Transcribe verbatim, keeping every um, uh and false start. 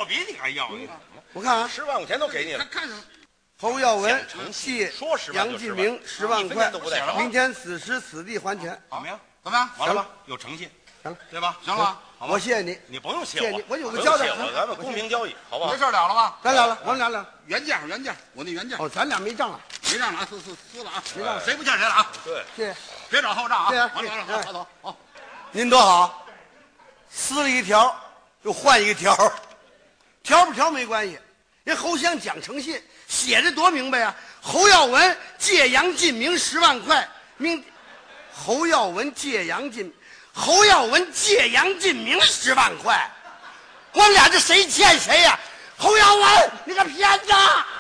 比你还要呢。 我看啊， 十万块钱都给你了。 看上侯耀文借说十万杨进明十万块，明天此时此地还钱。 怎么样？ 怎么样？ 完了吧？有诚信， 行了， 对吧？ 行了， 好我谢谢你， 你不用谢我谢谢你，我有个交代， 我咱们公平交易，好不好这？事儿了了吧？ 咱俩了，我们俩了。 原价原价，我那原价哦，咱俩没账了， 没账了啊，撕撕撕了啊！ 没账了谁不欠谁了啊？ 对， 谢谢。 别找后账啊！ 对啊完了完了， 对啊好走好。 您多好，撕了一条又换一个条，条不条没关系。人侯湘讲诚信，写的多明白啊！侯耀文借杨进明十万块，明侯耀文借杨进，侯耀文借杨进明十万块，我们俩这谁欠谁呀、侯耀文，你个骗子！